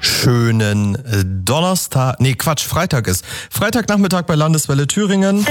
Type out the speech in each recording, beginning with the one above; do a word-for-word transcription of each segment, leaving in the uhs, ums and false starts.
schönen Donnerstag, nee Quatsch, Freitag ist. Freitagnachmittag bei Landeswelle Thüringen.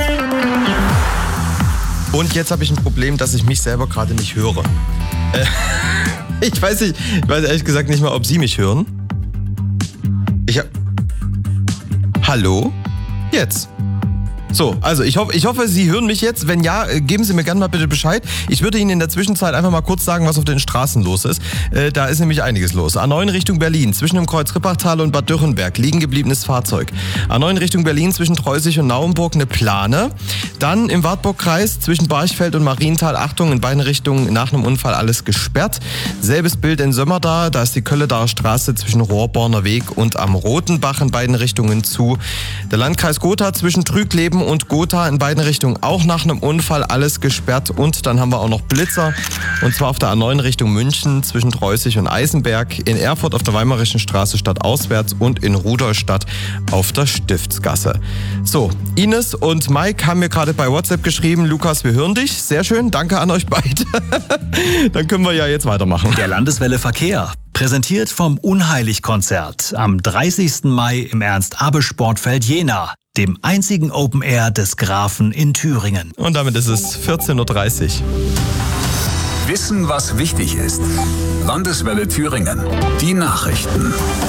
Und jetzt habe ich ein Problem, dass ich mich selber gerade nicht höre. Äh, ich weiß nicht, ich weiß ehrlich gesagt nicht mal, ob Sie mich hören. Ich hab... Hallo? Jetzt. So, also ich hoffe, ich hoffe, Sie hören mich jetzt. Wenn ja, geben Sie mir gerne mal bitte Bescheid. Ich würde Ihnen in der Zwischenzeit einfach mal kurz sagen, was auf den Straßen los ist. Äh, da ist nämlich einiges los. A neun Richtung Berlin, zwischen dem Kreuz Rippachtal und Bad Dürrenberg, liegen gebliebenes Fahrzeug. A neun Richtung Berlin, zwischen Treusig und Naumburg, eine Plane. Dann im Wartburgkreis, zwischen Barchfeld und Marienthal, Achtung, in beiden Richtungen nach einem Unfall alles gesperrt. Selbes Bild in Sömmerda, da ist die Kölledaer Straße zwischen Rohrborner Weg und am Rotenbach in beiden Richtungen zu. Der Landkreis Gotha zwischen Trügleben und Gotha in beiden Richtungen auch nach einem Unfall alles gesperrt. Und dann haben wir auch noch Blitzer, und zwar auf der A neun Richtung München zwischen Treusig und Eisenberg, in Erfurt auf der Weimarischen Straße stadtauswärts und in Rudolstadt auf der Stiftsgasse. So, Ines und Mike haben mir gerade bei WhatsApp geschrieben, Lukas, wir hören dich. Sehr schön, danke an euch beide. Dann können wir ja jetzt weitermachen. Der Landeswelle Verkehr, präsentiert vom Unheilig-Konzert am dreißigsten Mai im Ernst-Abbe-Sportfeld Jena, dem einzigen Open Air des Grafen in Thüringen. Und damit ist es vierzehn Uhr dreißig. Wissen, was wichtig ist. Landeswelle Thüringen. Die Nachrichten.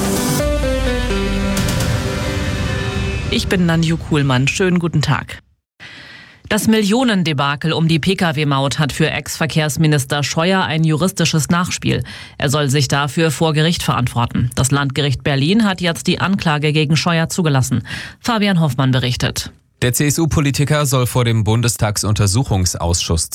Ich bin Nanju Kuhlmann. Schönen guten Tag. Das Millionendebakel um die Pkw-Maut hat für Ex-Verkehrsminister Scheuer ein juristisches Nachspiel. Er soll sich dafür vor Gericht verantworten. Das Landgericht Berlin hat jetzt die Anklage gegen Scheuer zugelassen. Fabian Hoffmann berichtet. Der C S U-Politiker soll vor dem Bundestagsuntersuchungsausschuss